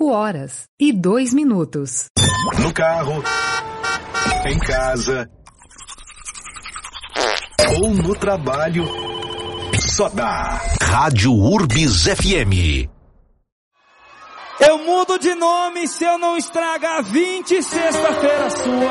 5h02. No carro, em casa ou no trabalho, só dá Rádio Urbis FM. Eu mudo de nome se eu não estragar 20 sexta-feira sua.